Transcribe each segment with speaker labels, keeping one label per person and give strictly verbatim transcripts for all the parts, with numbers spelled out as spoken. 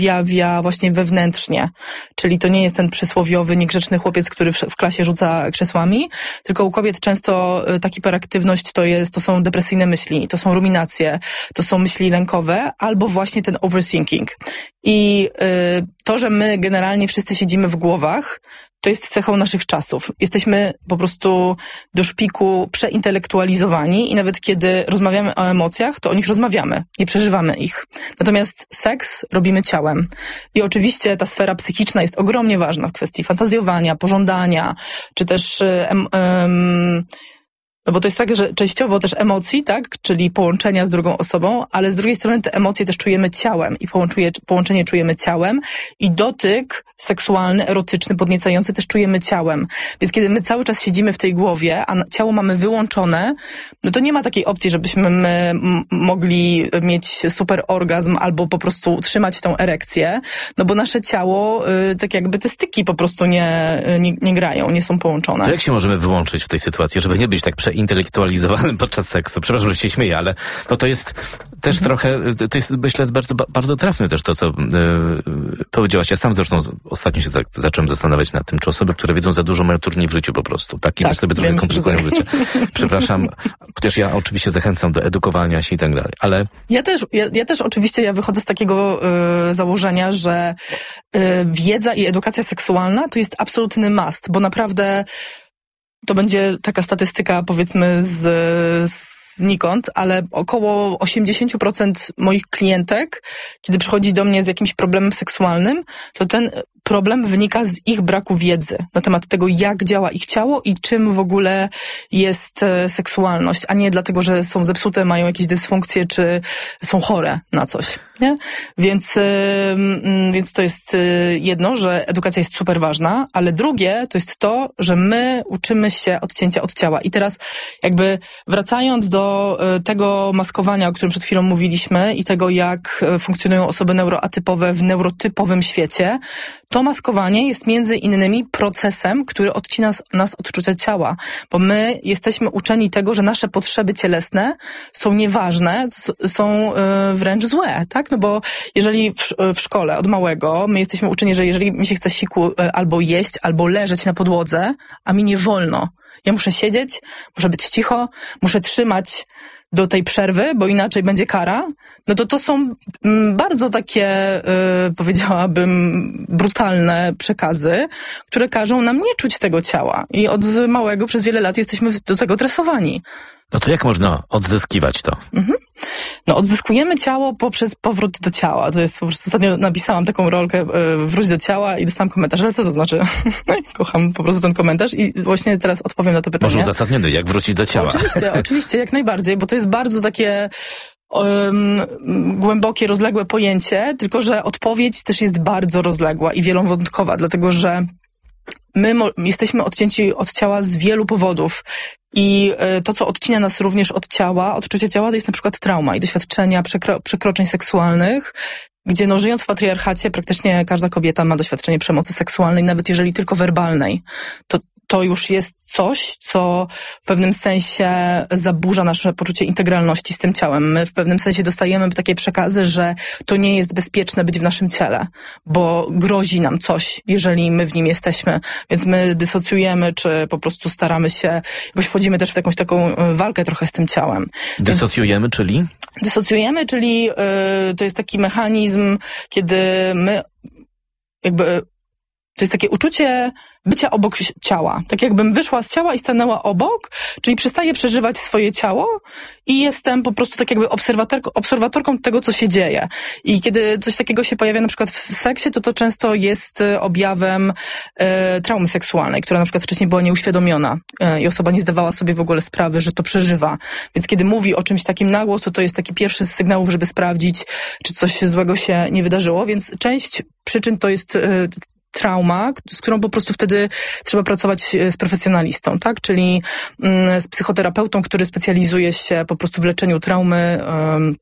Speaker 1: objawia właśnie wewnętrznie. Czyli to nie jest ten przysłowiowy, niegrzeczny chłopiec, który w, w klasie rzuca krzesłami, tylko u kobiet często ta hiperaktywność to jest, to są depresyjne myśli, to są ruminacje, to są myśli lękowe, albo właśnie ten overthinking. I y, to, że my generalnie wszyscy siedzimy w głowach, to jest cechą naszych czasów. Jesteśmy po prostu do szpiku przeintelektualizowani i nawet kiedy rozmawiamy o emocjach, to o nich rozmawiamy, nie przeżywamy ich. Natomiast seks robimy ciałem. I oczywiście ta sfera psychiczna jest ogromnie ważna w kwestii fantazjowania, pożądania, czy też em, em, no bo to jest tak, że częściowo też emocji, tak, czyli połączenia z drugą osobą, ale z drugiej strony te emocje też czujemy ciałem i połączuje, połączenie czujemy ciałem i dotyk seksualny, erotyczny, podniecający też czujemy ciałem. Więc kiedy my cały czas siedzimy w tej głowie, a ciało mamy wyłączone, no to nie ma takiej opcji, żebyśmy my m- mogli mieć super orgazm albo po prostu utrzymać tą erekcję, no bo nasze ciało, y, tak jakby te styki po prostu nie, nie, nie grają, nie są połączone.
Speaker 2: To jak się możemy wyłączyć w tej sytuacji, żeby nie być tak przeintelektualizowanym podczas seksu? Przepraszam, że się śmieję, ale no to jest też mhm. trochę, to jest myślę bardzo, bardzo trafne też to, co yy, powiedziałaś. Ja sam zresztą ostatnio się tak zacząłem zastanawiać nad tym, czy osoby, które wiedzą za dużo, mają trudniej w życiu po prostu. Tak? I
Speaker 1: tak,
Speaker 2: też sobie trochę komplikują
Speaker 1: tak.
Speaker 2: życie. Przepraszam, chociaż ja oczywiście zachęcam do edukowania się i tak dalej, ale...
Speaker 1: Ja też, ja, ja też oczywiście, ja wychodzę z takiego y, założenia, że y, wiedza i edukacja seksualna to jest absolutny must, bo naprawdę to będzie taka statystyka, powiedzmy, z, z znikąd, ale około osiemdziesiąt procent moich klientek, kiedy przychodzi do mnie z jakimś problemem seksualnym, to ten problem wynika z ich braku wiedzy na temat tego, jak działa ich ciało i czym w ogóle jest seksualność, a nie dlatego, że są zepsute, mają jakieś dysfunkcje, czy są chore na coś, nie? Więc, więc to jest jedno, że edukacja jest super ważna, ale drugie to jest to, że my uczymy się odcięcia od ciała. I teraz jakby wracając do tego maskowania, o którym przed chwilą mówiliśmy i tego, jak funkcjonują osoby neuroatypowe w neurotypowym świecie, to maskowanie jest między innymi procesem, który odcina nas od czucia ciała, bo my jesteśmy uczeni tego, że nasze potrzeby cielesne są nieważne, są wręcz złe, tak? No bo jeżeli w, w szkole od małego my jesteśmy uczeni, że jeżeli mi się chce siku albo jeść, albo leżeć na podłodze, a mi nie wolno. Ja muszę siedzieć, muszę być cicho, muszę trzymać do tej przerwy, bo inaczej będzie kara, no to to są mm, bardzo takie, y, powiedziałabym, brutalne przekazy, które każą nam nie czuć tego ciała. I od małego przez wiele lat jesteśmy do tego tresowani.
Speaker 2: No to jak można odzyskiwać to? Mhm.
Speaker 1: No odzyskujemy ciało poprzez powrót do ciała. To jest po prostu, ostatnio napisałam taką rolkę, y, wróć do ciała i dostałam komentarz, ale co to znaczy? Kocham po prostu ten komentarz i właśnie teraz odpowiem na to pytanie.
Speaker 2: Może uzasadniony, jak wrócić do ciała?
Speaker 1: Oczywiście, oczywiście, jak najbardziej, bo to jest bardzo takie um, głębokie, rozległe pojęcie, tylko że odpowiedź też jest bardzo rozległa i wielowątkowa, dlatego że my mo- jesteśmy odcięci od ciała z wielu powodów. I to, co odcina nas również od ciała, odczucia ciała, to jest na przykład trauma i doświadczenia przekro- przekroczeń seksualnych, gdzie no żyjąc w patriarchacie praktycznie każda kobieta ma doświadczenie przemocy seksualnej, nawet jeżeli tylko werbalnej. To to już jest coś, co w pewnym sensie zaburza nasze poczucie integralności z tym ciałem. My w pewnym sensie dostajemy takie przekazy, że to nie jest bezpieczne być w naszym ciele, bo grozi nam coś, jeżeli my w nim jesteśmy. Więc my dysocjujemy, czy po prostu staramy się, jakoś wchodzimy też w jakąś taką walkę trochę z tym ciałem.
Speaker 2: Dysocjujemy, Więc czyli?
Speaker 1: Dysocjujemy, czyli yy, to jest taki mechanizm, kiedy my jakby to jest takie uczucie bycia obok ciała. Tak jakbym wyszła z ciała i stanęła obok, czyli przestaję przeżywać swoje ciało i jestem po prostu tak jakby obserwatorką, obserwatorką tego, co się dzieje. I kiedy coś takiego się pojawia na przykład w seksie, to to często jest objawem e, traumy seksualnej, która na przykład wcześniej była nieuświadomiona e, i osoba nie zdawała sobie w ogóle sprawy, że to przeżywa. Więc kiedy mówi o czymś takim na głos, to to jest taki pierwszy z sygnałów, żeby sprawdzić, czy coś złego się nie wydarzyło. Więc część przyczyn to jest e, trauma, z którą po prostu wtedy trzeba pracować z profesjonalistą, tak? Czyli mm, z psychoterapeutą, który specjalizuje się po prostu w leczeniu traumy um,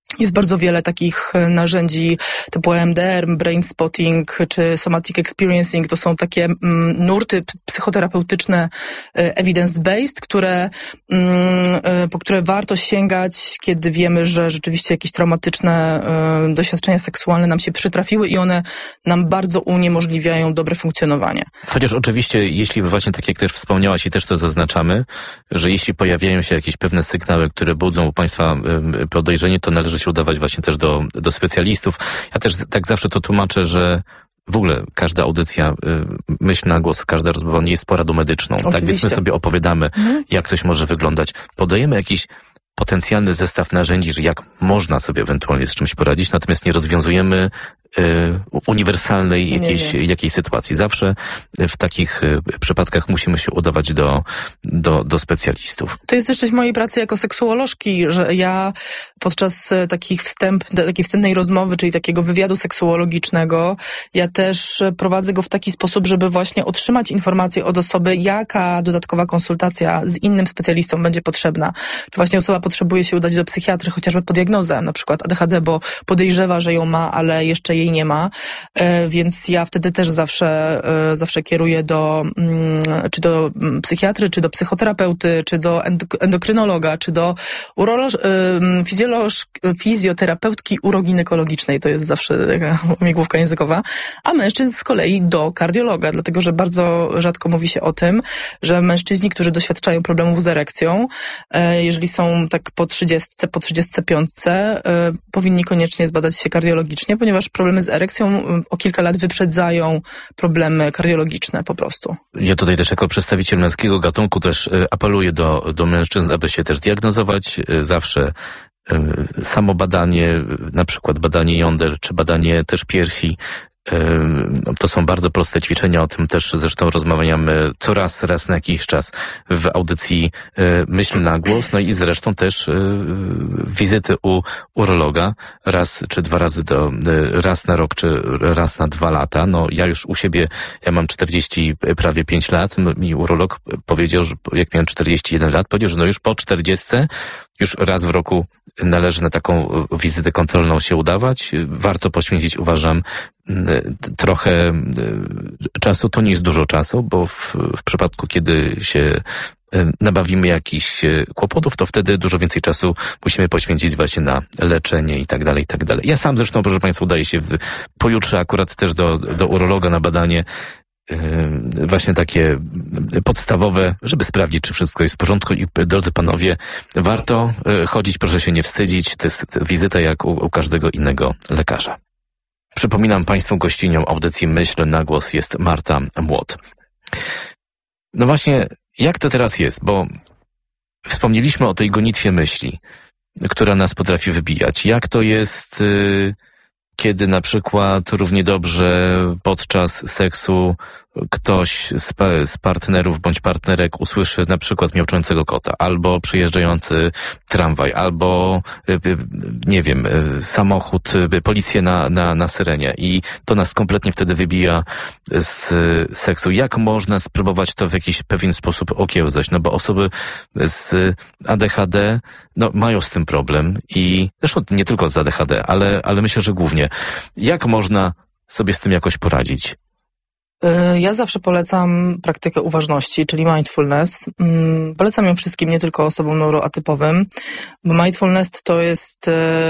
Speaker 1: Jest bardzo wiele takich narzędzi typu E M D R, brain spotting czy somatic experiencing. To są takie mm, nurty psychoterapeutyczne evidence-based, które, mm, po które warto sięgać, kiedy wiemy, że rzeczywiście jakieś traumatyczne y, doświadczenia seksualne nam się przytrafiły i one nam bardzo uniemożliwiają dobre funkcjonowanie.
Speaker 2: Chociaż oczywiście, jeśli właśnie tak jak też wspomniałaś i też to zaznaczamy, że jeśli pojawiają się jakieś pewne sygnały, które budzą u Państwa y, podejrzenie, to należy się udawać właśnie też do, do specjalistów. Ja też tak zawsze to tłumaczę, że w ogóle każda audycja, myśl na głos, każda rozmowa nie jest poradą medyczną.
Speaker 1: Oczywiście.
Speaker 2: Tak więc my sobie opowiadamy, mhm. jak coś może wyglądać. Podajemy jakiś potencjalny zestaw narzędzi, że jak można sobie ewentualnie z czymś poradzić, natomiast nie rozwiązujemy y, uniwersalnej jakiejś, nie, nie. jakiejś sytuacji. Zawsze w takich y, przypadkach musimy się udawać do, do, do specjalistów.
Speaker 1: To jest też część mojej pracy jako seksuolożki, że ja podczas takich wstęp, takiej wstępnej rozmowy, czyli takiego wywiadu seksuologicznego, ja też prowadzę go w taki sposób, żeby właśnie otrzymać informację od osoby, jaka dodatkowa konsultacja z innym specjalistą będzie potrzebna. Czy właśnie osoba potrzebuje się udać do psychiatry, chociażby po diagnozę, na przykład A D H D, bo podejrzewa, że ją ma, ale jeszcze jej nie ma, więc ja wtedy też zawsze, zawsze kieruję do, czy do psychiatry, czy do psychoterapeuty, czy do endokrynologa, czy do uroloż, fizjoloż, fizjoterapeutki uroginekologicznej, to jest zawsze taka migłówka językowa, a mężczyzn z kolei do kardiologa, dlatego, że bardzo rzadko mówi się o tym, że mężczyźni, którzy doświadczają problemów z erekcją, jeżeli są tak po trzydziestce, po trzydziestce piątce, powinni koniecznie zbadać się kardiologicznie, ponieważ problemy z erekcją o kilka lat wyprzedzają problemy kardiologiczne po prostu.
Speaker 2: Ja tutaj też jako przedstawiciel męskiego gatunku też apeluję do, do mężczyzn, aby się też diagnozować. Zawsze samo badanie, na przykład badanie jąder, czy badanie też piersi, to są bardzo proste ćwiczenia, o tym też zresztą rozmawiamy coraz, raz na jakiś czas w audycji Myśl na głos, no i zresztą też wizyty u urologa raz czy dwa razy do, raz na rok czy raz na dwa lata. No ja już u siebie, ja mam czterdzieści prawie pięć lat, mi urolog powiedział, że jak miałem czterdzieści jeden lat, powiedział, że no już po czterdziestce już raz w roku należy na taką wizytę kontrolną się udawać. Warto poświęcić, uważam, trochę czasu. To nie jest dużo czasu, bo w, w przypadku, kiedy się nabawimy jakichś kłopotów, to wtedy dużo więcej czasu musimy poświęcić właśnie na leczenie i tak dalej, i tak dalej. Ja sam zresztą, proszę Państwa, udaję się w, pojutrze akurat też do, do urologa na badanie właśnie takie podstawowe, żeby sprawdzić, czy wszystko jest w porządku. I drodzy panowie, warto chodzić, proszę się nie wstydzić. To jest wizyta jak u, u każdego innego lekarza. Przypominam Państwu, gościnią audycji Myśl na głos jest Marta Młot. No właśnie, jak to teraz jest? Bo wspomnieliśmy o tej gonitwie myśli, która nas potrafi wybijać. Jak to jest, kiedy na przykład równie dobrze podczas seksu ktoś z, pa- z partnerów bądź partnerek usłyszy na przykład miauczącego kota, albo przyjeżdżający tramwaj, albo nie wiem, samochód, policję na, na, na syrenie i to nas kompletnie wtedy wybija z seksu. Jak można spróbować to w jakiś pewien sposób okiełzać? No bo osoby z A D H D no, mają z tym problem i zresztą nie tylko z A D H D, ale, ale myślę, że głównie. Jak można sobie z tym jakoś poradzić?
Speaker 1: Ja zawsze polecam praktykę uważności, czyli mindfulness. Polecam ją wszystkim, nie tylko osobom neuroatypowym, bo mindfulness to jest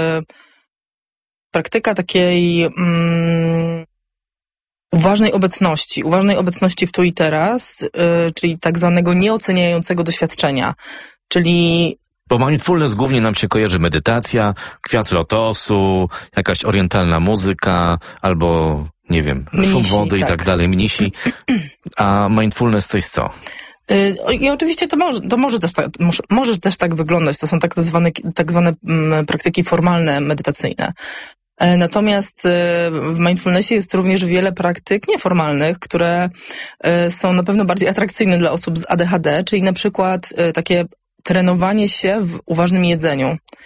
Speaker 1: praktyka takiej um, uważnej obecności, uważnej obecności w tu i teraz, czyli tak zwanego nieoceniającego doświadczenia, czyli
Speaker 2: Bo mindfulness głównie nam się kojarzy medytacja, kwiat lotosu, jakaś orientalna muzyka, albo nie wiem,
Speaker 1: mnisi,
Speaker 2: szum wody
Speaker 1: tak.
Speaker 2: i tak dalej, mnisi. A mindfulness to jest co?
Speaker 1: I oczywiście to może, to może też, tak, może, może też tak wyglądać. To są tak zwane, tak zwane praktyki formalne, medytacyjne. Natomiast w mindfulnessie jest również wiele praktyk nieformalnych, które są na pewno bardziej atrakcyjne dla osób z A D H D, czyli na przykład takie trenowanie się w uważnym jedzeniu.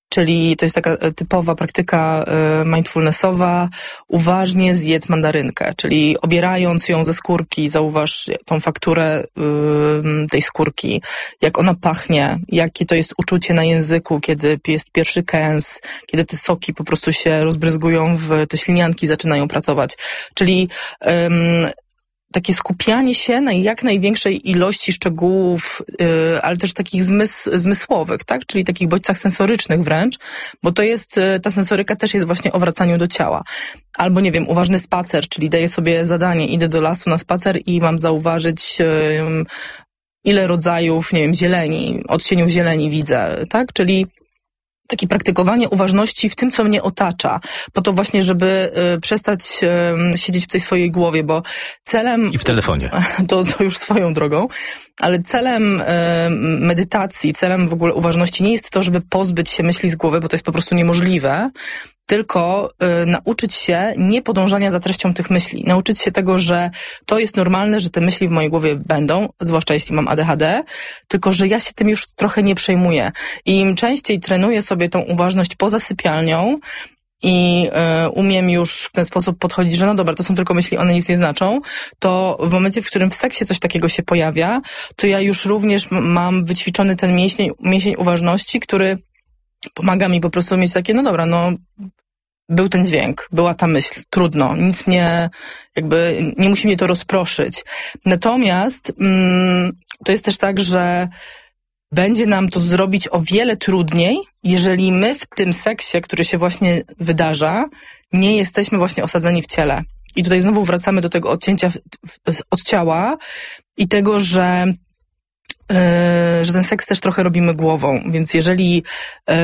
Speaker 1: Czyli to jest taka typowa praktyka mindfulnessowa, uważnie zjedz mandarynkę, czyli obierając ją ze skórki, zauważ tą fakturę tej skórki, jak ona pachnie, jakie to jest uczucie na języku, kiedy jest pierwszy kęs, kiedy te soki po prostu się rozbryzgują, w te ślinianki zaczynają pracować. Czyli um, takie skupianie się na jak największej ilości szczegółów, yy, ale też takich zmys- zmysłowych, tak? Czyli takich bodźcach sensorycznych wręcz, bo to jest, yy, ta sensoryka też jest właśnie o wracaniu do ciała. Albo, nie wiem, uważny spacer, czyli daję sobie zadanie, idę do lasu na spacer i mam zauważyć, yy, ile rodzajów, nie wiem, zieleni, odcieniów zieleni widzę, tak? Czyli takie praktykowanie uważności w tym, co mnie otacza, po to właśnie, żeby y, przestać y, siedzieć w tej swojej głowie, bo celem...
Speaker 2: I w telefonie.
Speaker 1: To, to już swoją drogą, ale celem y, medytacji, celem w ogóle uważności nie jest to, żeby pozbyć się myśli z głowy, bo to jest po prostu niemożliwe, tylko y, nauczyć się nie podążania za treścią tych myśli. Nauczyć się tego, że to jest normalne, że te myśli w mojej głowie będą, zwłaszcza jeśli mam A D H D, tylko że ja się tym już trochę nie przejmuję. I im częściej trenuję sobie tą uważność poza sypialnią i y, umiem już w ten sposób podchodzić, że no dobra, to są tylko myśli, one nic nie znaczą, to w momencie, w którym w seksie coś takiego się pojawia, to ja już również mam wyćwiczony ten mięsień, mięsień uważności, który pomaga mi po prostu mieć takie, no dobra, no był ten dźwięk, była ta myśl, trudno, nic mnie, jakby nie musi mnie to rozproszyć. Natomiast mm, to jest też tak, że będzie nam to zrobić o wiele trudniej, jeżeli my w tym seksie, który się właśnie wydarza, nie jesteśmy właśnie osadzeni w ciele. I tutaj znowu wracamy do tego odcięcia od ciała i tego, że Yy, że ten seks też trochę robimy głową, więc jeżeli yy,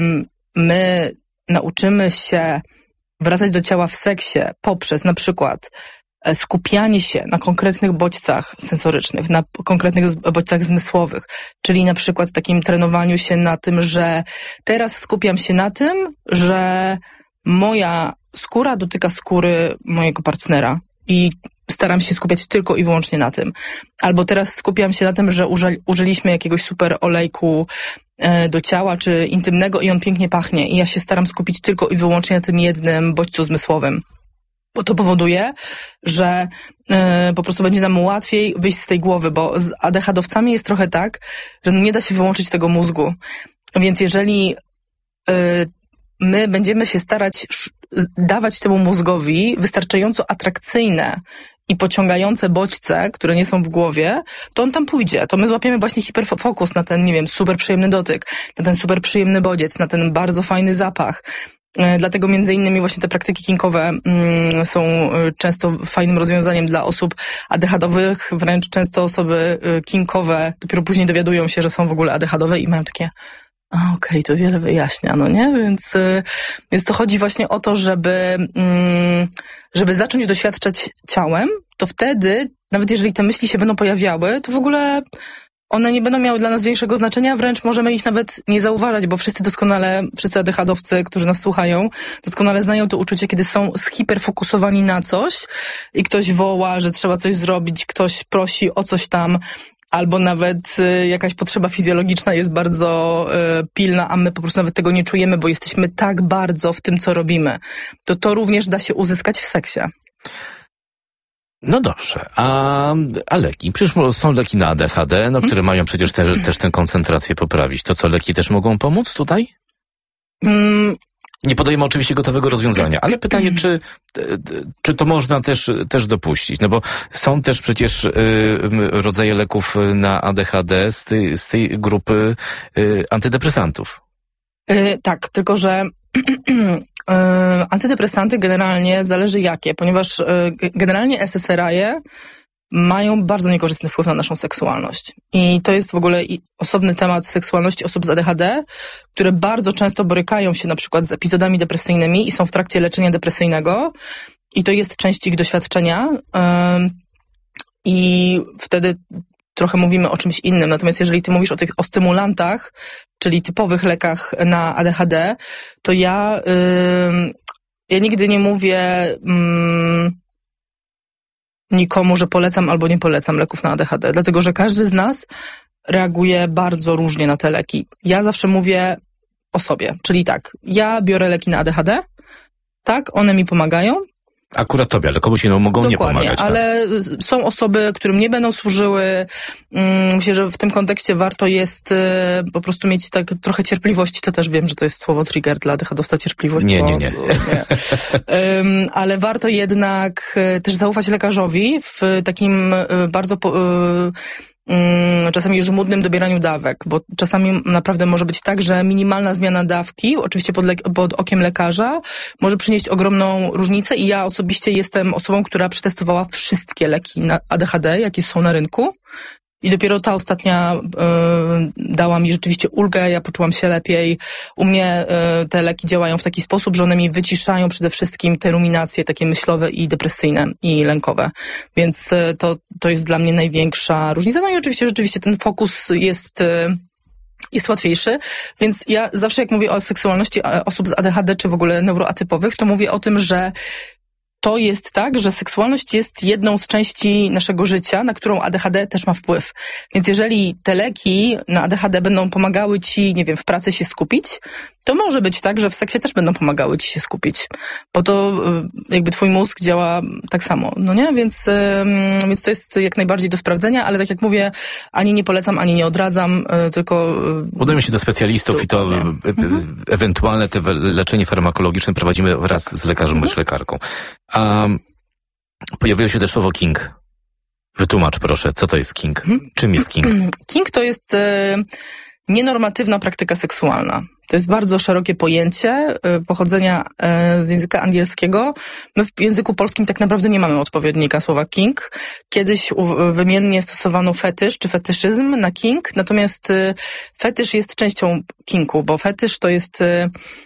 Speaker 1: my nauczymy się wracać do ciała w seksie poprzez na przykład skupianie się na konkretnych bodźcach sensorycznych, na konkretnych bodźcach zmysłowych, czyli na przykład takim trenowaniu się na tym, że teraz skupiam się na tym, że moja skóra dotyka skóry mojego partnera i staram się skupiać tylko i wyłącznie na tym. Albo teraz skupiam się na tym, że uży, użyliśmy jakiegoś super olejku e, do ciała czy intymnego i on pięknie pachnie i ja się staram skupić tylko i wyłącznie na tym jednym bodźcu zmysłowym. Bo to powoduje, że e, po prostu będzie nam łatwiej wyjść z tej głowy, bo z A D H D-owcami jest trochę tak, że nie da się wyłączyć tego mózgu. Więc jeżeli e, my będziemy się starać dawać temu mózgowi wystarczająco atrakcyjne i pociągające bodźce, które nie są w głowie, to on tam pójdzie. To my złapiemy właśnie hiperfokus na ten, nie wiem, super przyjemny dotyk, na ten super przyjemny bodziec, na ten bardzo fajny zapach. Dlatego między innymi właśnie te praktyki kinkowe mm, są często fajnym rozwiązaniem dla osób A D H D-owych, wręcz często osoby kinkowe dopiero później dowiadują się, że są w ogóle A D H D-owe i mają takie a okej, okay, to wiele wyjaśnia, no nie? Więc, więc to chodzi właśnie o to, żeby, żeby zacząć doświadczać ciałem, to wtedy, nawet jeżeli te myśli się będą pojawiały, to w ogóle one nie będą miały dla nas większego znaczenia, wręcz możemy ich nawet nie zauważać, bo wszyscy doskonale, wszyscy A D H D-owcy, którzy nas słuchają, doskonale znają to uczucie, kiedy są zhiperfokusowani na coś i ktoś woła, że trzeba coś zrobić, ktoś prosi o coś tam, albo nawet y, jakaś potrzeba fizjologiczna jest bardzo y, pilna, a my po prostu nawet tego nie czujemy, bo jesteśmy tak bardzo w tym, co robimy. To to również da się uzyskać w seksie.
Speaker 2: No dobrze, a, a leki? Przecież są leki na A D H D, no, które mają przecież te, też tę koncentrację poprawić. To co, leki też mogą pomóc tutaj?
Speaker 1: Mm.
Speaker 2: Nie podajemy oczywiście gotowego rozwiązania, ale pytanie, czy, czy to można też, też dopuścić? No bo są też przecież y, rodzaje leków na A D H D z tej, z tej grupy y, antydepresantów.
Speaker 1: Yy, tak, tylko że yy, antydepresanty generalnie zależy jakie, ponieważ yy, generalnie S S R I-e mają bardzo niekorzystny wpływ na naszą seksualność. I to jest w ogóle osobny temat seksualności osób z A D H D, które bardzo często borykają się na przykład z epizodami depresyjnymi i są w trakcie leczenia depresyjnego i to jest część ich doświadczenia yy, i wtedy trochę mówimy o czymś innym. Natomiast jeżeli ty mówisz o tych o stymulantach, czyli typowych lekach na A D H D, to ja yy, ja nigdy nie mówię yy, nikomu, że polecam albo nie polecam leków na A D H D, dlatego że każdy z nas reaguje bardzo różnie na te leki. Ja zawsze mówię, osobie. Czyli tak, ja biorę leki na A D H D, tak, one mi pomagają.
Speaker 2: Akurat tobie, ale komuś innemu mogą
Speaker 1: Dokładnie,
Speaker 2: nie pomagać.
Speaker 1: ale
Speaker 2: tak.
Speaker 1: Są osoby, którym nie będą służyły. Myślę, że w tym kontekście warto jest po prostu mieć tak trochę cierpliwości. To też wiem, że to jest słowo trigger dla dychadowca, cierpliwość.
Speaker 2: Nie,
Speaker 1: bo,
Speaker 2: nie, nie.
Speaker 1: nie. Ale warto jednak też zaufać lekarzowi w takim bardzo czasami żmudnym dobieraniu dawek, bo czasami naprawdę może być tak, że minimalna zmiana dawki, oczywiście pod, le- pod okiem lekarza, może przynieść ogromną różnicę i ja osobiście jestem osobą, która przetestowała wszystkie leki na A D H D, jakie są na rynku. I dopiero ta ostatnia y, dała mi rzeczywiście ulgę, ja poczułam się lepiej. U mnie y, te leki działają w taki sposób, że one mi wyciszają przede wszystkim te ruminacje takie myślowe i depresyjne i lękowe. Więc y, to, to jest dla mnie największa różnica. No i oczywiście rzeczywiście ten fokus jest... Y, jest łatwiejszy, więc ja zawsze jak mówię o seksualności osób z A D H D czy w ogóle neuroatypowych, to mówię o tym, że to jest tak, że seksualność jest jedną z części naszego życia, na którą A D H D też ma wpływ. Więc jeżeli te leki na A D H D będą pomagały ci, nie wiem, w pracy się skupić, to może być tak, że w seksie też będą pomagały ci się skupić. Bo to jakby twój mózg działa tak samo, no nie? Więc, więc to jest jak najbardziej do sprawdzenia, ale tak jak mówię, ani nie polecam, ani nie odradzam, tylko...
Speaker 2: Udajemy się do specjalistów i to mhm. ewentualne te leczenie farmakologiczne prowadzimy wraz z lekarzem mhm. bądź lekarką. A pojawiło się też słowo king. Wytłumacz proszę, co to jest king? Czym jest king?
Speaker 1: King to jest e, nienormatywna praktyka seksualna. To jest bardzo szerokie pojęcie e, pochodzenia e, z języka angielskiego. My w języku polskim tak naprawdę nie mamy odpowiednika słowa king. Kiedyś u, wymiennie stosowano fetysz czy fetyszyzm na king, natomiast e, fetysz jest częścią kingu, bo fetysz to jest... E,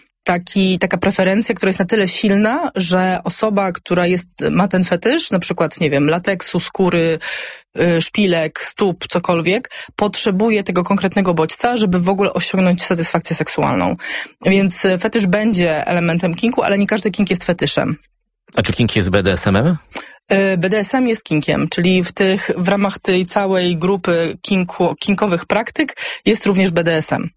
Speaker 1: Taki, taka preferencja, która jest na tyle silna, że osoba, która jest, ma ten fetysz, na przykład, nie wiem, lateksu, skóry, szpilek, stóp, cokolwiek, potrzebuje tego konkretnego bodźca, żeby w ogóle osiągnąć satysfakcję seksualną. Więc fetysz będzie elementem kingu, ale nie każdy king jest fetyszem.
Speaker 2: A czy king jest B D S M-em?
Speaker 1: B D S M jest kingiem, czyli w tych, w ramach tej całej grupy kingu, kingowych praktyk jest również B D S M.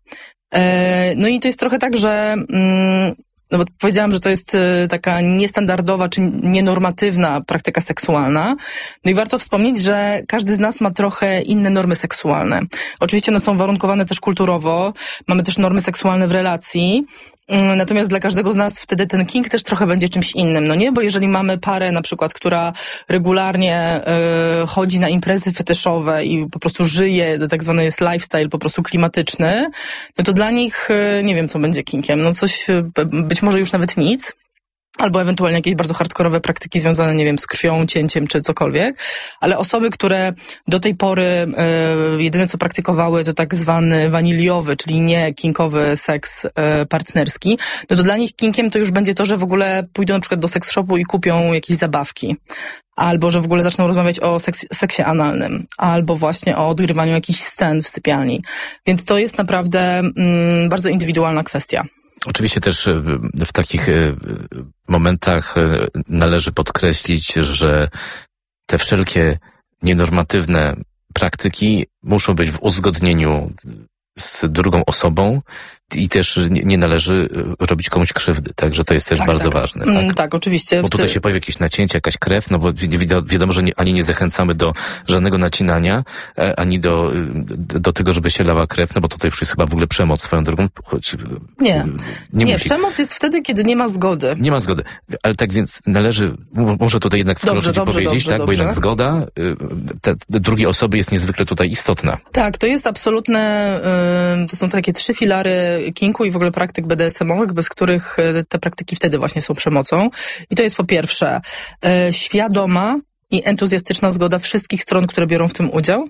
Speaker 1: No i to jest trochę tak, że no bo powiedziałam, że to jest taka niestandardowa czy nienormatywna praktyka seksualna. No i warto wspomnieć, że każdy z nas ma trochę inne normy seksualne. Oczywiście one są warunkowane też kulturowo, mamy też normy seksualne w relacji, natomiast dla każdego z nas wtedy ten king też trochę będzie czymś innym, no nie? Bo jeżeli mamy parę na przykład, która regularnie y, chodzi na imprezy fetyszowe i po prostu żyje, to tak zwany jest lifestyle po prostu klimatyczny, no to dla nich y, nie wiem, co będzie kingiem. No coś, y, być może już nawet nic. Albo ewentualnie jakieś bardzo hardkorowe praktyki związane, nie wiem, z krwią, cięciem czy cokolwiek. Ale osoby, które do tej pory y, jedyne co praktykowały to tak zwany waniliowy, czyli nie kinkowy seks y, partnerski, no to dla nich kinkiem to już będzie to, że w ogóle pójdą na przykład do seks shopu i kupią jakieś zabawki. Albo że w ogóle zaczną rozmawiać o seks, seksie analnym. Albo właśnie o odgrywaniu jakichś scen w sypialni. Więc to jest naprawdę mm, bardzo indywidualna kwestia.
Speaker 2: Oczywiście też w takich momentach należy podkreślić, że te wszelkie nienormatywne praktyki muszą być w uzgodnieniu z drugą osobą i też nie, nie należy robić komuś krzywdy, także to jest też
Speaker 1: tak,
Speaker 2: bardzo
Speaker 1: tak.
Speaker 2: ważne. Tak?
Speaker 1: Mm, tak, oczywiście.
Speaker 2: Bo tutaj ty... się pojawi jakieś nacięcie, jakaś krew, no bo wi- wiadomo, że nie, ani nie zachęcamy do żadnego nacinania, ani do, do tego, żeby się lała krew, no bo tutaj już jest chyba w ogóle przemoc swoją drogą. Choć
Speaker 1: nie, nie, nie
Speaker 2: musi...
Speaker 1: przemoc jest wtedy, kiedy nie ma zgody.
Speaker 2: Nie ma zgody, ale tak więc należy, muszę tutaj jednak wkroczyć i powiedzieć, dobrze, tak, dobrze. Bo jednak zgoda te, te drugiej osoby jest niezwykle tutaj istotna.
Speaker 1: Tak, to jest absolutne, to są takie trzy filary kingu i w ogóle praktyk B D S M-owych, bez których te praktyki wtedy właśnie są przemocą. I to jest po pierwsze świadoma i entuzjastyczna zgoda wszystkich stron, które biorą w tym udział.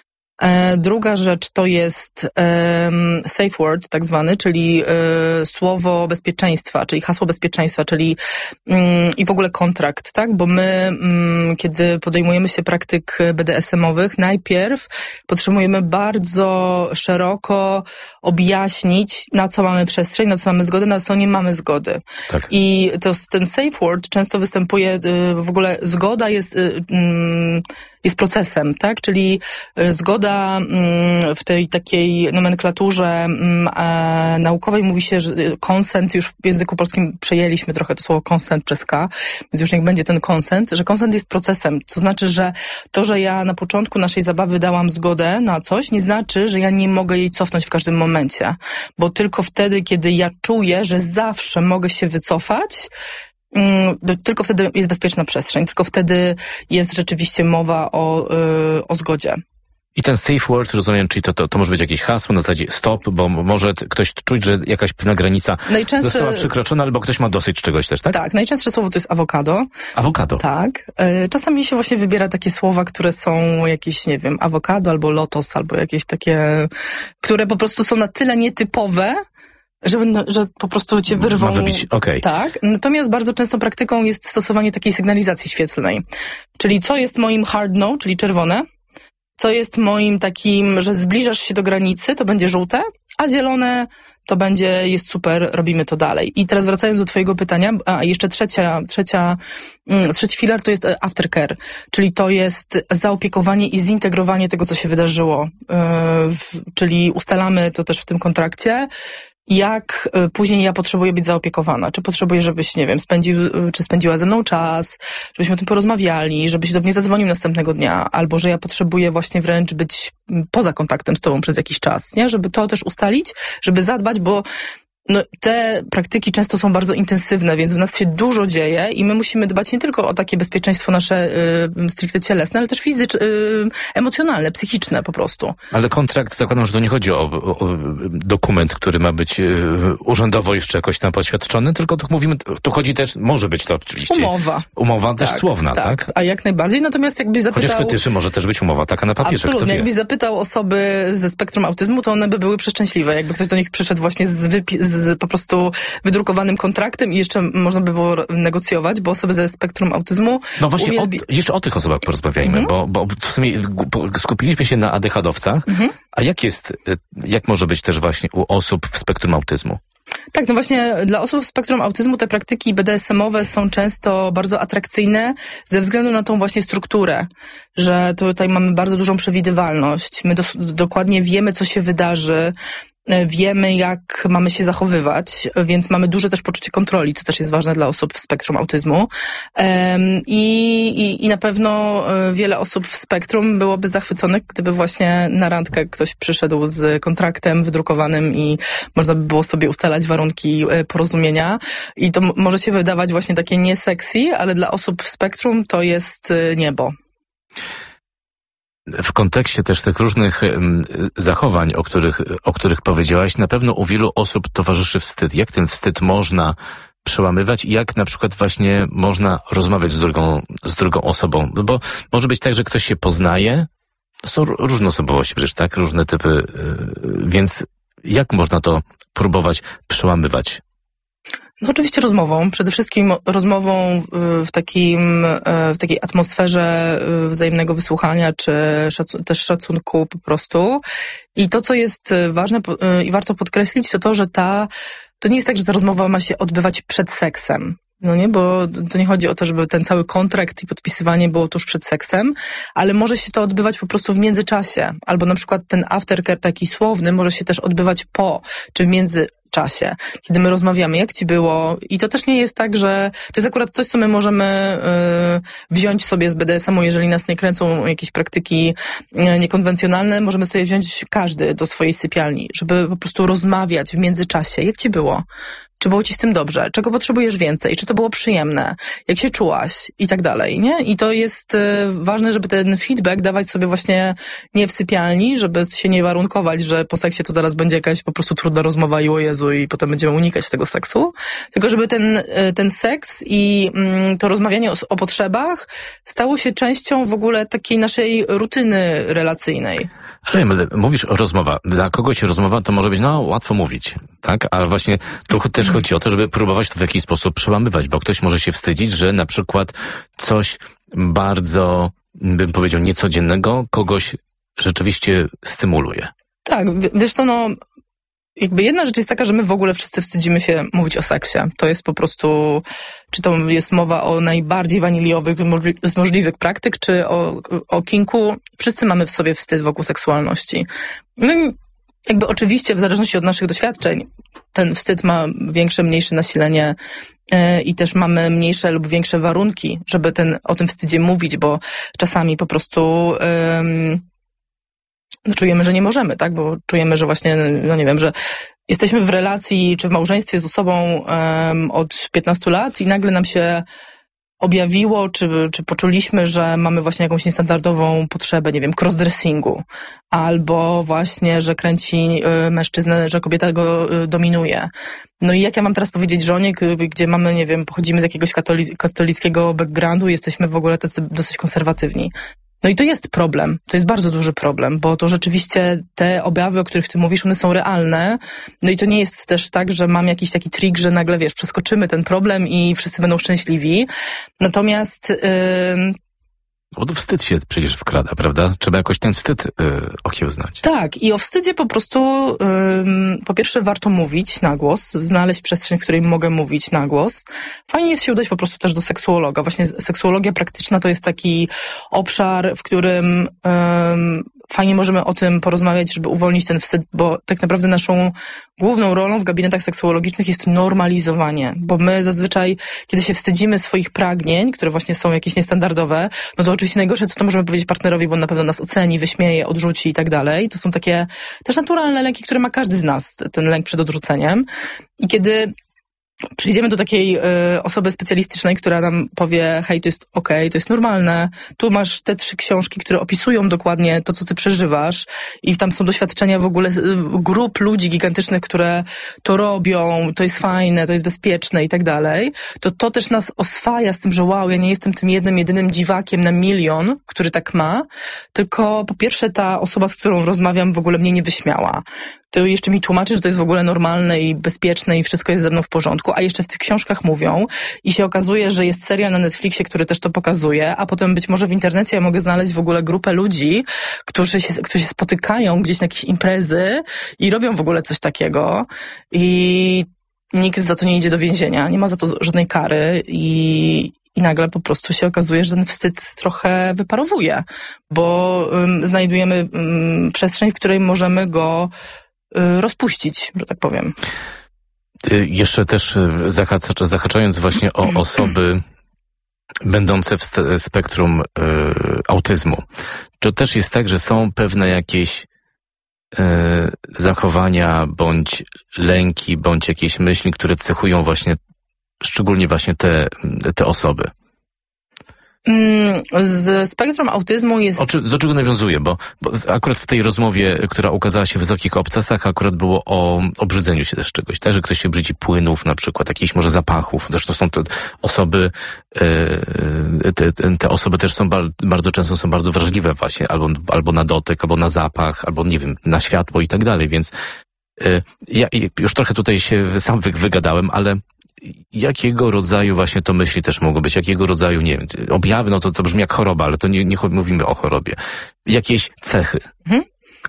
Speaker 1: Druga rzecz to jest um, safe word tak zwany, czyli y, słowo bezpieczeństwa, czyli hasło bezpieczeństwa, czyli um, i w ogóle kontrakt, tak? Bo my, um, kiedy podejmujemy się praktyk B D S M-owych, najpierw potrzebujemy bardzo szeroko objaśnić, na co mamy przestrzeń, na co mamy zgodę, na co nie mamy zgody.
Speaker 2: Tak.
Speaker 1: I to, ten safe word często występuje, y, w ogóle zgoda jest... Y, y, jest procesem, tak? Czyli zgoda w tej takiej nomenklaturze naukowej mówi się, że consent, już w języku polskim przejęliśmy trochę to słowo consent przez K, więc już niech będzie ten consent, że consent jest procesem, co znaczy, że to, że ja na początku naszej zabawy dałam zgodę na coś, nie znaczy, że ja nie mogę jej cofnąć w każdym momencie, bo tylko wtedy, kiedy ja czuję, że zawsze mogę się wycofać, tylko wtedy jest bezpieczna przestrzeń, tylko wtedy jest rzeczywiście mowa o, yy, o zgodzie.
Speaker 2: I ten safe word, rozumiem, czyli to, to, to może być jakieś hasło na zasadzie stop, bo może ktoś czuć, że jakaś pewna granica Najczęstsze... została przekroczona, albo ktoś ma dosyć czegoś też, tak?
Speaker 1: Tak, najczęstsze słowo to jest awokado.
Speaker 2: Awokado.
Speaker 1: Tak. Yy, czasami się właśnie wybiera takie słowa, które są jakieś, nie wiem, awokado albo lotos, albo jakieś takie, które po prostu są na tyle nietypowe, Że, że po prostu cię wyrwą.
Speaker 2: Ma wybić, okej. Okay.
Speaker 1: Tak. Natomiast bardzo częstą praktyką jest stosowanie takiej sygnalizacji świetlnej. Czyli co jest moim hard no, czyli czerwone, co jest moim takim, że zbliżasz się do granicy, to będzie żółte, a zielone to będzie, jest super, robimy to dalej. I teraz wracając do twojego pytania, a jeszcze trzecia, trzecia, trzeci filar to jest aftercare, czyli to jest zaopiekowanie i zintegrowanie tego, co się wydarzyło. Yy, w, czyli ustalamy to też w tym kontrakcie, jak później ja potrzebuję być zaopiekowana. Czy potrzebuję, żebyś, nie wiem, spędził, czy spędziła ze mną czas, żebyśmy o tym porozmawiali, żebyś do mnie zadzwonił następnego dnia, albo że ja potrzebuję właśnie wręcz być poza kontaktem z tobą przez jakiś czas, nie? Żeby to też ustalić, żeby zadbać, bo no, te praktyki często są bardzo intensywne, więc w nas się dużo dzieje i my musimy dbać nie tylko o takie bezpieczeństwo nasze y, stricte cielesne, ale też fizyczne, y, emocjonalne, psychiczne po prostu.
Speaker 2: Ale kontrakt, zakładam, że to nie chodzi o, o, o dokument, który ma być y, urzędowo jeszcze jakoś tam poświadczony, tylko tu mówimy, tu chodzi też, może być to oczywiście.
Speaker 1: Umowa.
Speaker 2: Umowa też
Speaker 1: tak,
Speaker 2: słowna, tak, tak?
Speaker 1: A jak najbardziej, natomiast jakbyś zapytał...
Speaker 2: Chociaż fetyszy może też być umowa taka na papierze,
Speaker 1: absolutnie,
Speaker 2: kto wie.
Speaker 1: Jakbyś zapytał osoby ze spektrum autyzmu, to one by były przeszczęśliwe. Jakby ktoś do nich przyszedł właśnie z, wypi- z po prostu wydrukowanym kontraktem i jeszcze można by było negocjować, bo osoby ze spektrum autyzmu...
Speaker 2: No właśnie,
Speaker 1: uwielbi-
Speaker 2: o, jeszcze o tych osobach porozmawiajmy, mm-hmm. bo, bo w sumie skupiliśmy się na A D H dowcach, mm-hmm. a jak jest, jak może być też właśnie u osób w spektrum autyzmu?
Speaker 1: Tak, no właśnie dla osób w spektrum autyzmu te praktyki B D S M-owe są często bardzo atrakcyjne ze względu na tą właśnie strukturę, że tutaj mamy bardzo dużą przewidywalność. My dos- dokładnie wiemy, co się wydarzy, wiemy, jak mamy się zachowywać, więc mamy duże też poczucie kontroli, co też jest ważne dla osób w spektrum autyzmu. I, i, i na pewno wiele osób w spektrum byłoby zachwyconych, gdyby właśnie na randkę ktoś przyszedł z kontraktem wydrukowanym i można by było sobie ustalać warunki porozumienia. I to m- może się wydawać właśnie takie nie sexy, ale dla osób w spektrum to jest niebo.
Speaker 2: W kontekście też tych różnych um, zachowań, o których, o których powiedziałaś, na pewno u wielu osób towarzyszy wstyd. Jak ten wstyd można przełamywać i jak na przykład właśnie można rozmawiać z drugą, z drugą osobą? Bo może być tak, że ktoś się poznaje, to są różne osobowości przecież, tak? Różne typy, yy, więc jak można to próbować przełamywać?
Speaker 1: No oczywiście rozmową, przede wszystkim rozmową w takim, w takiej atmosferze wzajemnego wysłuchania, czy szacu- też szacunku po prostu. I to, co jest ważne i warto podkreślić, to to, że ta, to nie jest tak, że ta rozmowa ma się odbywać przed seksem. No nie, bo to nie chodzi o to, żeby ten cały kontrakt i podpisywanie było tuż przed seksem, ale może się to odbywać po prostu w międzyczasie. Albo na przykład ten aftercare taki słowny może się też odbywać po, czy w między czasie, kiedy my rozmawiamy, jak ci było. I to też nie jest tak, że to jest akurat coś, co my możemy y, wziąć sobie z B D S M-u, jeżeli nas nie kręcą jakieś praktyki y, niekonwencjonalne, możemy sobie wziąć każdy do swojej sypialni, żeby po prostu rozmawiać w międzyczasie. Jak ci było? Czy było ci z tym dobrze? Czego potrzebujesz więcej? Czy to było przyjemne? Jak się czułaś? I tak dalej, nie? I to jest y, ważne, żeby ten feedback dawać sobie właśnie nie w sypialni, żeby się nie warunkować, że po seksie to zaraz będzie jakaś po prostu trudna rozmowa i o Jezu i potem będziemy unikać tego seksu. Tylko żeby ten, y, ten seks i y, to rozmawianie o, o potrzebach stało się częścią w ogóle takiej naszej rutyny relacyjnej.
Speaker 2: Ale mówisz o rozmowa. Dla kogoś rozmowa to może być, no łatwo mówić, tak? Ale właśnie tu też chodzi o to, żeby próbować to w jakiś sposób przełamywać, bo ktoś może się wstydzić, że na przykład coś bardzo, bym powiedział, niecodziennego kogoś rzeczywiście stymuluje.
Speaker 1: Tak, wiesz co, no jakby jedna rzecz jest taka, że my w ogóle wszyscy wstydzimy się mówić o seksie. To jest po prostu, czy to jest mowa o najbardziej waniliowych z możliwych praktyk, czy o, o kinku. Wszyscy mamy w sobie wstyd wokół seksualności. No i jakby oczywiście w zależności od naszych doświadczeń ten wstyd ma większe, mniejsze nasilenie yy, i też mamy mniejsze lub większe warunki, żeby ten, o tym wstydzie mówić, bo czasami po prostu yy, no, czujemy, że nie możemy, tak? Bo czujemy, że właśnie, no nie wiem, że jesteśmy w relacji czy w małżeństwie z osobą um, od piętnastu lat i nagle nam się objawiło, czy, czy poczuliśmy, że mamy właśnie jakąś niestandardową potrzebę, nie wiem, crossdressingu, albo właśnie, że kręci y, mężczyznę, że kobieta go y, dominuje. No i jak ja mam teraz powiedzieć żonie, gdzie mamy, nie wiem, pochodzimy z jakiegoś katoli- katolickiego backgroundu, jesteśmy w ogóle tacy dosyć konserwatywni. No i to jest problem, to jest bardzo duży problem, bo to rzeczywiście te obawy, o których ty mówisz, one są realne. No i to nie jest też tak, że mam jakiś taki trik, że nagle, wiesz, przeskoczymy ten problem i wszyscy będą szczęśliwi. Natomiast... Yy...
Speaker 2: Bo to wstyd się przecież wkrada, prawda? Trzeba jakoś ten wstyd yy, okiełznać.
Speaker 1: Tak, i o wstydzie po prostu yy, po pierwsze warto mówić na głos, znaleźć przestrzeń, w której mogę mówić na głos. Fajnie jest się udać po prostu też do seksuologa. Właśnie seksuologia praktyczna to jest taki obszar, w którym yy, fajnie możemy o tym porozmawiać, żeby uwolnić ten wstyd, bo tak naprawdę naszą główną rolą w gabinetach seksuologicznych jest normalizowanie, bo my zazwyczaj, kiedy się wstydzimy swoich pragnień, które właśnie są jakieś niestandardowe, no to oczywiście najgorsze, co to możemy powiedzieć partnerowi, bo on na pewno nas oceni, wyśmieje, odrzuci i tak dalej. To są takie też naturalne lęki, które ma każdy z nas, ten lęk przed odrzuceniem. I kiedy przyjdziemy do takiej y, osoby specjalistycznej, która nam powie, hej, to jest okej, okay, to jest normalne, tu masz te trzy książki, które opisują dokładnie to, co ty przeżywasz i tam są doświadczenia w ogóle y, grup ludzi gigantycznych, które to robią, to jest fajne, to jest bezpieczne i tak dalej, to to też nas oswaja z tym, że wow, ja nie jestem tym jednym, jedynym dziwakiem na milion, który tak ma, tylko po pierwsze ta osoba, z którą rozmawiam, w ogóle mnie nie wyśmiała. To jeszcze mi tłumaczy, że to jest w ogóle normalne i bezpieczne i wszystko jest ze mną w porządku, a jeszcze w tych książkach mówią i się okazuje, że jest serial na Netflixie, który też to pokazuje, a potem być może w internecie ja mogę znaleźć w ogóle grupę ludzi, którzy się, którzy się spotykają gdzieś na jakieś imprezy i robią w ogóle coś takiego i nikt za to nie idzie do więzienia, nie ma za to żadnej kary i I nagle po prostu się okazuje, że ten wstyd trochę wyparowuje, bo um, znajdujemy um, przestrzeń, w której możemy go rozpuścić, że tak powiem.
Speaker 2: Jeszcze też zahacza, zahaczając właśnie o osoby będące w spektrum y, autyzmu. To też jest tak, że są pewne jakieś y, zachowania, bądź lęki, bądź jakieś myśli, które cechują właśnie, szczególnie właśnie te, te osoby.
Speaker 1: Z spektrum autyzmu jest...
Speaker 2: O czy, do czego nawiązuję? Bo, bo akurat w tej rozmowie, która ukazała się w Wysokich Obcasach, akurat było o obrzydzeniu się też czegoś, tak? Że ktoś się brzydzi płynów, na przykład, jakichś może zapachów. Zresztą są te osoby, te, te osoby też są bardzo często są bardzo wrażliwe właśnie, albo, albo na dotyk, albo na zapach, albo nie wiem, na światło i tak dalej, więc ja już trochę tutaj się sam wygadałem, ale jakiego rodzaju właśnie to myśli też mogą być? Jakiego rodzaju, nie wiem, objawy, no to, to brzmi jak choroba, ale to nie, nie mówimy o chorobie. Jakieś cechy. Mhm.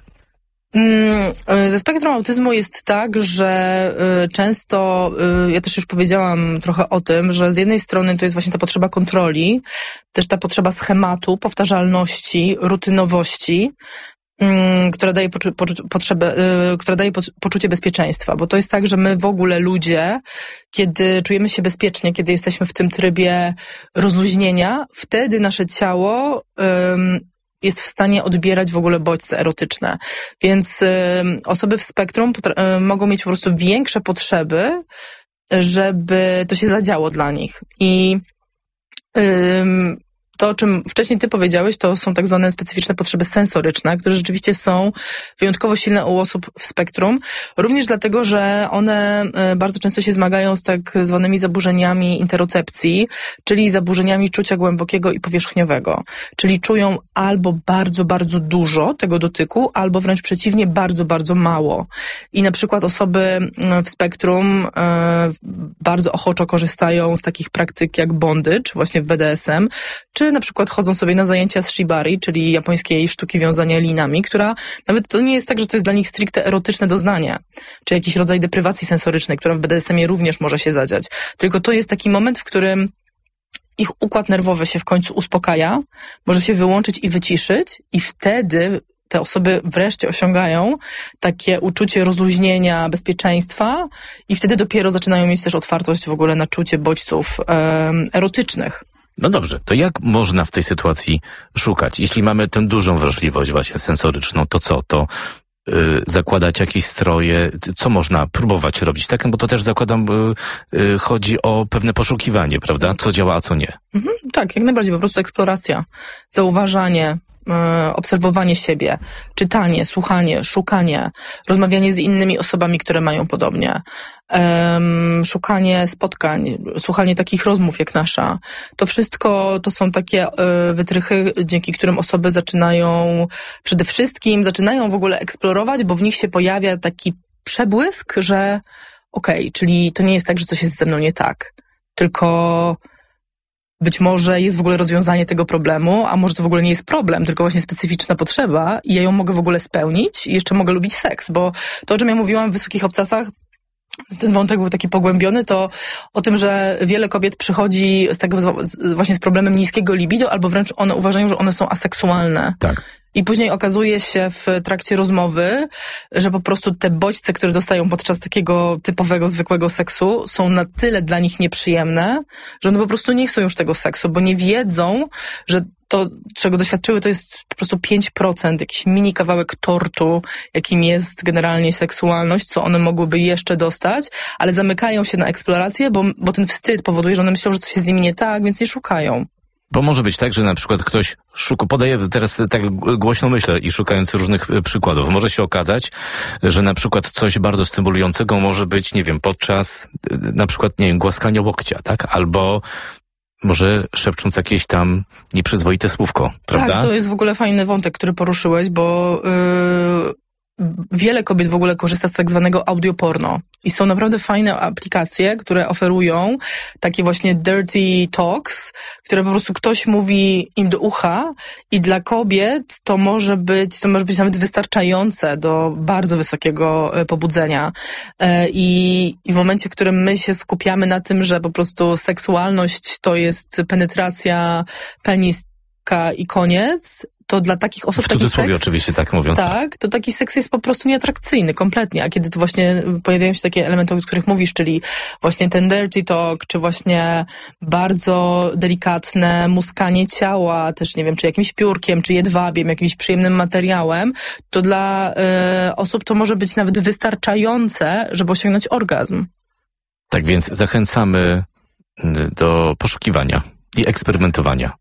Speaker 1: Ze spektrum autyzmu jest tak, że często, ja też już powiedziałam trochę o tym, że z jednej strony to jest właśnie ta potrzeba kontroli, też ta potrzeba schematu, powtarzalności, rutynowości, która daje, poczu- poczu- potrzebę, yy, która daje po- poczucie bezpieczeństwa, bo to jest tak, że my w ogóle ludzie, kiedy czujemy się bezpiecznie, kiedy jesteśmy w tym trybie rozluźnienia, wtedy nasze ciało yy, jest w stanie odbierać w ogóle bodźce erotyczne. Więc yy, osoby w spektrum potra- yy, mogą mieć po prostu większe potrzeby, żeby to się zadziało dla nich. I yy, to, o czym wcześniej ty powiedziałeś, to są tak zwane specyficzne potrzeby sensoryczne, które rzeczywiście są wyjątkowo silne u osób w spektrum. Również dlatego, że one bardzo często się zmagają z tak zwanymi zaburzeniami interocepcji, czyli zaburzeniami czucia głębokiego i powierzchniowego. Czyli czują albo bardzo, bardzo dużo tego dotyku, albo wręcz przeciwnie, bardzo, bardzo mało. I na przykład osoby w spektrum bardzo ochoczo korzystają z takich praktyk jak bondage, właśnie w B D S M, czy na przykład chodzą sobie na zajęcia z shibari, czyli japońskiej sztuki wiązania linami, która nawet to nie jest tak, że to jest dla nich stricte erotyczne doznanie, czy jakiś rodzaj deprywacji sensorycznej, która w B D S M-ie również może się zadziać. Tylko to jest taki moment, w którym ich układ nerwowy się w końcu uspokaja, może się wyłączyć i wyciszyć i wtedy te osoby wreszcie osiągają takie uczucie rozluźnienia, bezpieczeństwa i wtedy dopiero zaczynają mieć też otwartość w ogóle na czucie bodźców um, erotycznych.
Speaker 2: No dobrze, to jak można w tej sytuacji szukać? Jeśli mamy tę dużą wrażliwość właśnie sensoryczną, to co? To yy, zakładać jakieś stroje? Co można próbować robić? Tak, bo to też zakładam, yy, yy, chodzi o pewne poszukiwanie, prawda? Co działa, a co nie.
Speaker 1: Mhm, tak, jak najbardziej, po prostu eksploracja, zauważanie, obserwowanie siebie, czytanie, słuchanie, szukanie, rozmawianie z innymi osobami, które mają podobnie, um, szukanie spotkań, słuchanie takich rozmów jak nasza. To wszystko to są takie y, wytrychy, dzięki którym osoby zaczynają, przede wszystkim zaczynają w ogóle eksplorować, bo w nich się pojawia taki przebłysk, że okej, okay, czyli to nie jest tak, że coś jest ze mną nie tak, tylko być może jest w ogóle rozwiązanie tego problemu, a może to w ogóle nie jest problem, tylko właśnie specyficzna potrzeba i ja ją mogę w ogóle spełnić i jeszcze mogę lubić seks, bo to, o czym ja mówiłam w Wysokich Obcasach, ten wątek był taki pogłębiony, to o tym, że wiele kobiet przychodzi z tego właśnie z problemem niskiego libido, albo wręcz one uważają, że one są aseksualne.
Speaker 2: Tak.
Speaker 1: I później okazuje się w trakcie rozmowy, że po prostu te bodźce, które dostają podczas takiego typowego, zwykłego seksu, są na tyle dla nich nieprzyjemne, że one po prostu nie chcą już tego seksu, bo nie wiedzą, że to, czego doświadczyły, to jest po prostu pięć procent, jakiś mini kawałek tortu, jakim jest generalnie seksualność, co one mogłyby jeszcze dostać, ale zamykają się na eksplorację, bo, bo ten wstyd powoduje, że one myślą, że coś jest z nimi nie tak, więc nie szukają.
Speaker 2: Bo może być tak, że na przykład ktoś szuka, podaję teraz tak głośno myślę i szukając różnych przykładów, może się okazać, że na przykład coś bardzo stymulującego może być, nie wiem, podczas na przykład, nie wiem, głaskania łokcia, tak? Albo może szepcząc jakieś tam nieprzyzwoite słówko, prawda?
Speaker 1: Tak, to jest w ogóle fajny wątek, który poruszyłeś, bo yy, wiele kobiet w ogóle korzysta z tak zwanego audioporno. I są naprawdę fajne aplikacje, które oferują takie właśnie dirty talks, które po prostu ktoś mówi im do ucha i dla kobiet to może być, to może być nawet wystarczające do bardzo wysokiego pobudzenia. I, i w momencie, w którym my się skupiamy na tym, że po prostu seksualność to jest penetracja peniska i koniec, to dla takich osób
Speaker 2: w cudzysłowie
Speaker 1: taki seks,
Speaker 2: oczywiście tak mówiąc.
Speaker 1: Tak, to taki seks jest po prostu nieatrakcyjny kompletnie, a kiedy to właśnie pojawiają się takie elementy, o których mówisz, czyli właśnie ten dirty talk, czy właśnie bardzo delikatne muskanie ciała, też nie wiem, czy jakimś piórkiem, czy jedwabiem, jakimś przyjemnym materiałem, to dla y, osób to może być nawet wystarczające, żeby osiągnąć orgazm.
Speaker 2: Tak więc zachęcamy do poszukiwania i eksperymentowania.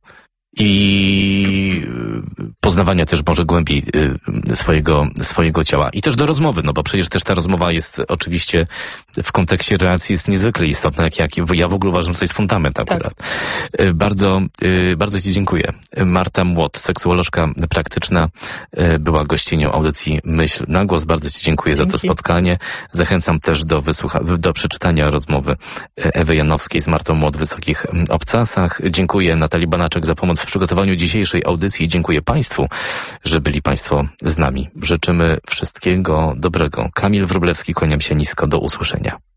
Speaker 2: I poznawania też może głębiej swojego, swojego ciała. I też do rozmowy, no bo przecież też ta rozmowa jest oczywiście w kontekście relacji jest niezwykle istotna, jak, jak ja w ogóle uważam, że to jest fundament akurat. Tak. Bardzo, bardzo Ci dziękuję. Marta Młot, seksuolożka praktyczna, była gościnią audycji Myśl na Głos. Bardzo Ci dziękuję Dzięki. za to spotkanie. Zachęcam też do wysłucha- do przeczytania rozmowy Ewy Janowskiej z Martą Młot w Wysokich Obcasach. Dziękuję Natalii Banaczek za pomoc w przygotowaniu dzisiejszej audycji. Dziękuję Państwu, że byli Państwo z nami. Życzymy wszystkiego dobrego. Kamil Wróblewski, kłaniam się nisko. Do usłyszenia.